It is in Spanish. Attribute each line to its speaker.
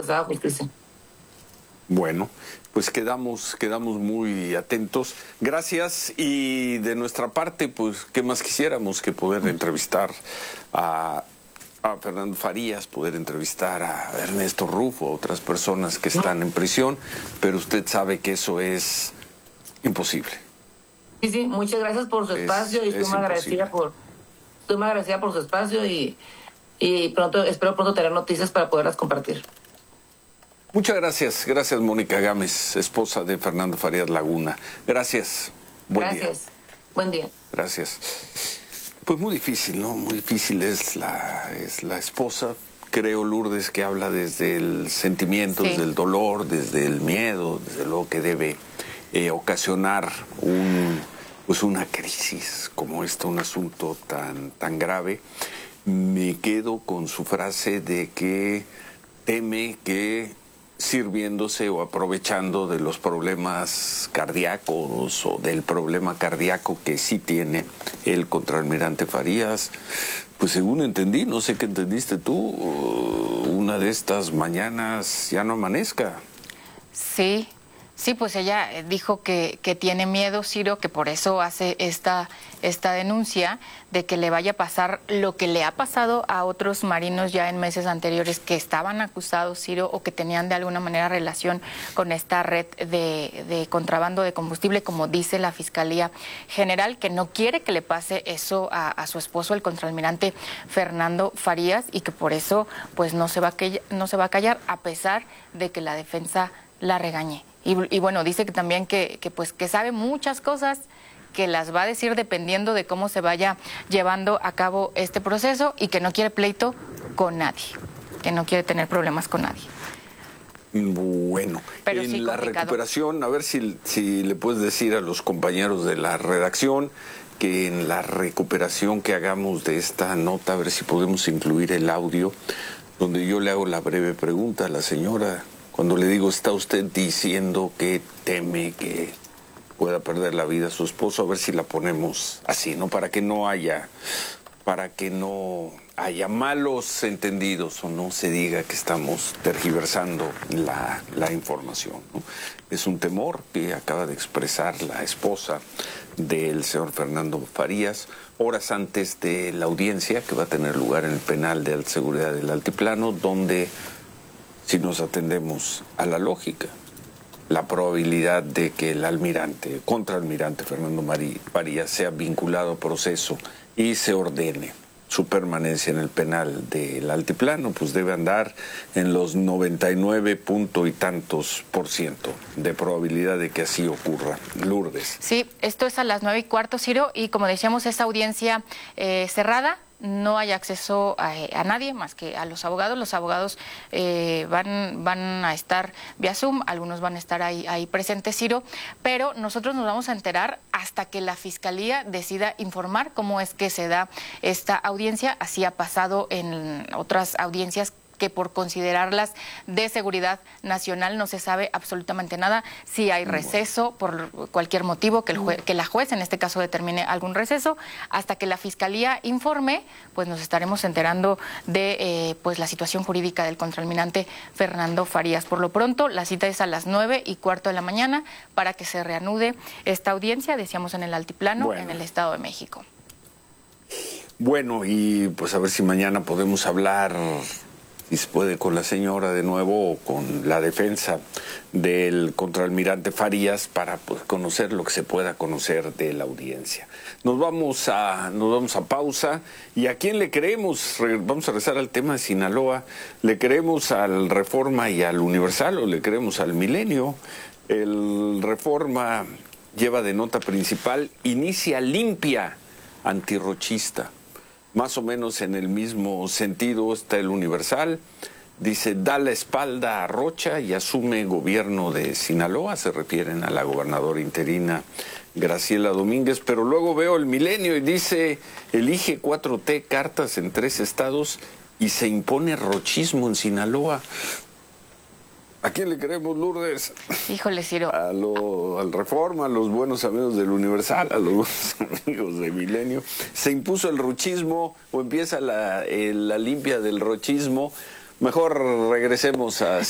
Speaker 1: se haga justicia.
Speaker 2: Bueno, pues quedamos muy atentos. Gracias, y de nuestra parte, pues, ¿qué más quisiéramos que poder entrevistar a Fernando Farías, poder entrevistar a Ernesto Rufo, a otras personas que están en prisión, pero usted sabe que eso es imposible.
Speaker 1: Sí, muchas gracias por su espacio y estoy muy agradecida por su espacio y espero pronto tener noticias para poderlas compartir.
Speaker 2: Muchas gracias. Gracias, Mónica Gámez, esposa de Fernando Farías Laguna. Gracias.
Speaker 1: Gracias. Buen día.
Speaker 2: Gracias. Pues muy difícil, ¿no? Muy difícil es la esposa. Creo, Lourdes, que habla desde el sentimiento, desde el dolor, desde el miedo, desde luego que debe ocasionar una crisis como esta, un asunto tan grave. Me quedo con su frase de que teme que, sirviéndose o aprovechando de los problemas cardíacos o del problema cardíaco que sí tiene el contraalmirante Farías, pues según entendí, no sé qué entendiste tú, una de estas mañanas ya no amanezca.
Speaker 3: Sí, pues ella dijo que tiene miedo, Ciro, que por eso hace esta denuncia de que le vaya a pasar lo que le ha pasado a otros marinos ya en meses anteriores que estaban acusados, Ciro, o que tenían de alguna manera relación con esta red de contrabando de combustible, como dice la Fiscalía General, que no quiere que le pase eso a su esposo, el contraalmirante Fernando Farías, y que por eso pues no se va a callar a pesar de que la defensa la regañe. Y bueno, dice que también que sabe muchas cosas, que las va a decir dependiendo de cómo se vaya llevando a cabo este proceso, y que no quiere pleito con nadie, que no quiere tener problemas con nadie.
Speaker 2: Bueno,
Speaker 3: pero
Speaker 2: en
Speaker 3: sí
Speaker 2: la
Speaker 3: complicado.
Speaker 2: recuperación, a ver si le puedes decir a los compañeros de la redacción que en la recuperación que hagamos de esta nota, a ver si podemos incluir el audio, donde yo le hago la breve pregunta a la señora. Cuando le digo, ¿está usted diciendo que teme que pueda perder la vida a su esposo? A ver si la ponemos así, ¿no? Para que no haya malos entendidos o no se diga que estamos tergiversando la información, ¿no? Es un temor que acaba de expresar la esposa del señor Fernando Farías horas antes de la audiencia que va a tener lugar en el penal de alta seguridad del Altiplano, donde, si nos atendemos a la lógica, la probabilidad de que el contraalmirante Fernando Farías sea vinculado a proceso y se ordene su permanencia en el penal del Altiplano, pues debe andar en los 99 punto y tantos % de probabilidad de que así ocurra. Lourdes.
Speaker 3: Sí, esto es a las 9:15, Ciro, y como decíamos, es audiencia cerrada. No hay acceso a nadie más que a los abogados. Los abogados van a estar vía Zoom, algunos van a estar ahí presentes, Ciro, pero nosotros nos vamos a enterar hasta que la Fiscalía decida informar cómo es que se da esta audiencia. Así ha pasado en otras audiencias que por considerarlas de seguridad nacional no se sabe absolutamente nada. Si hay receso por cualquier motivo, que la juez en este caso determine algún receso, hasta que la Fiscalía informe, pues nos estaremos enterando de pues la situación jurídica del contraalmirante Fernando Farías. Por lo pronto, la cita es a las 9:15 de la mañana para que se reanude esta audiencia, decíamos, en el Altiplano, en el Estado de México.
Speaker 2: Bueno, y pues a ver si mañana podemos hablar, si se puede, con la señora de nuevo o con la defensa del contraalmirante Farías para, pues, conocer lo que se pueda conocer de la audiencia. Nos vamos a pausa. ¿Y a quién le creemos? Vamos a regresar al tema de Sinaloa. ¿Le creemos al Reforma y al Universal o le creemos al Milenio? El Reforma lleva de nota principal: inicia limpia antirrochista. Más o menos en el mismo sentido está el Universal. Dice, da la espalda a Rocha y asume gobierno de Sinaloa. Se refieren a la gobernadora interina Graciela Domínguez. Pero luego veo el Milenio y dice, elige 4T cartas en 3 estados y se impone rochismo en Sinaloa. ¿A quién le queremos, Lourdes?
Speaker 3: Híjole, Ciro.
Speaker 2: Al Reforma, a los buenos amigos del Universal, a los buenos amigos de Milenio. ¿Se impuso el rochismo o empieza la limpia del rochismo? Mejor regresemos a